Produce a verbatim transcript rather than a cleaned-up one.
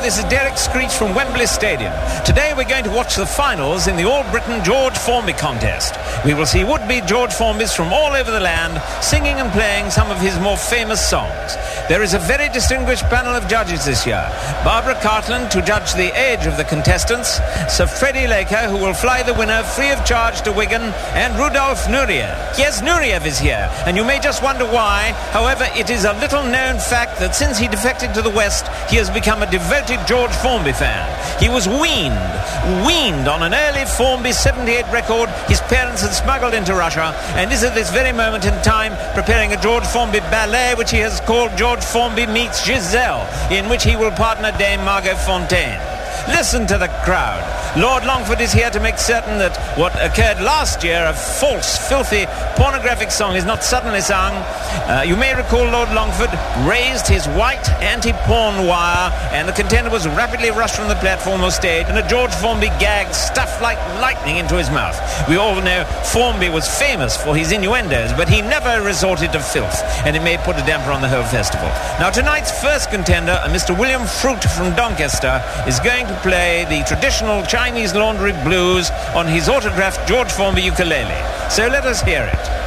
this is Derek Screech from Wembley Stadium. Today we're going to watch the finals in the All-Britain George Formby contest. We will see would-be George Formbys from all over the land singing and playing some of his more famous songs. There is a very distinguished panel of judges this year. Barbara Cartland to judge the age of the contestants, Sir Freddie Laker, who will fly the winner free of charge to Wigan, and Rudolf Nureyev. Yes, Nureyev is here, and you may just wonder why. However, it is a little-known fact that since he defected to the West, he has become a devoted George Formby fan. He was weaned, weaned on an early Formby seventy-eight record his parents had smuggled into Russia, and is at this very moment in time preparing a George Formby ballet which he has called George Formby Meets Giselle, in which he will partner Dame Margot Fontaine. Listen to the crowd. Lord Longford is here to make certain that what occurred last year, a false, filthy, pornographic song, is not suddenly sung. Uh, you may recall Lord Longford raised his white anti-porn wire, and the contender was rapidly rushed from the platform or stage, and a George Formby gag stuffed like lightning into his mouth. We all know Formby was famous for his innuendos, but he never resorted to filth, and it may put a damper on the whole festival. Now, tonight's first contender, Mister William Fruit from Doncaster, is going to play the traditional Chinese laundry blues on his autographed George Formby ukulele. So let us hear it.